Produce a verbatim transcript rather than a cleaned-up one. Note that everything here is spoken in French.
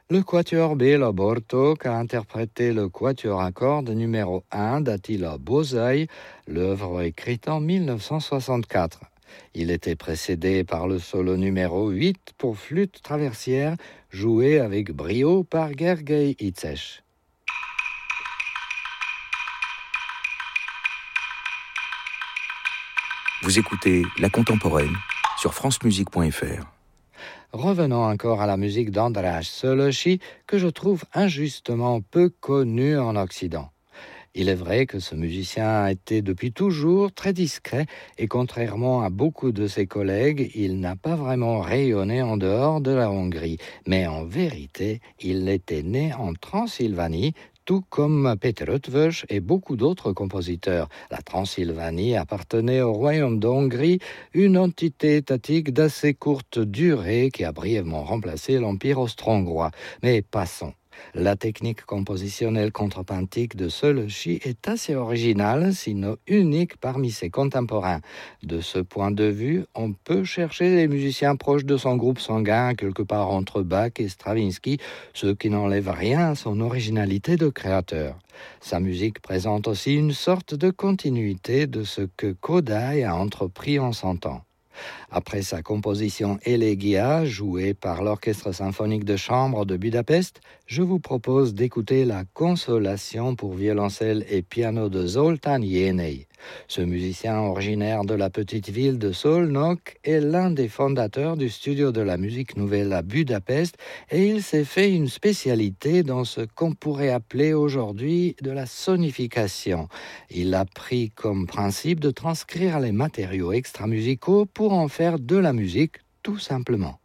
Le quatuor Béla Bartók a interprété le quatuor à cordes numéro un d'Attila Borzai, l'œuvre écrite en mille neuf cent soixante-quatre. Il était précédé par le solo numéro huit pour flûte traversière, joué avec brio par Gergely Itzes. Vous écoutez La Contemporaine sur france musique point f r. Revenons encore à la musique d'András Szöllősi, que je trouve injustement peu connue en Occident. Il est vrai que ce musicien a été depuis toujours très discret et contrairement à beaucoup de ses collègues, il n'a pas vraiment rayonné en dehors de la Hongrie. Mais en vérité, il était né en Transylvanie, tout comme Péter Eötvös et beaucoup d'autres compositeurs. La Transylvanie appartenait au royaume de Hongrie, une entité étatique d'assez courte durée qui a brièvement remplacé l'Empire austro-hongrois. Mais passons. La technique compositionnelle contrepuntique de Szöllősi est assez originale, sinon unique parmi ses contemporains. De ce point de vue, on peut chercher les musiciens proches de son groupe sanguin, quelque part entre Bach et Stravinsky, ce qui n'enlève rien à son originalité de créateur. Sa musique présente aussi une sorte de continuité de ce que Kodály a entrepris en son temps. Après sa composition Elegia, jouée par l'Orchestre symphonique de chambre de Budapest, je vous propose d'écouter la Consolation pour violoncelle et piano de Zoltán Jénej. Ce musicien originaire de la petite ville de Szolnok est l'un des fondateurs du studio de la musique nouvelle à Budapest et il s'est fait une spécialité dans ce qu'on pourrait appeler aujourd'hui de la sonification. Il a pris comme principe de transcrire les matériaux extramusicaux pour en faire de la musique, tout simplement.